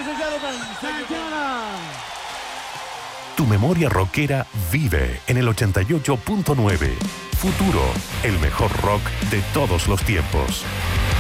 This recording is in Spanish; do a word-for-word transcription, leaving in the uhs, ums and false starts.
ladies and gentlemen, Santana. Tu memoria rockera vive en el ochenta y ocho punto nueve. Futuro, el mejor rock de todos los tiempos.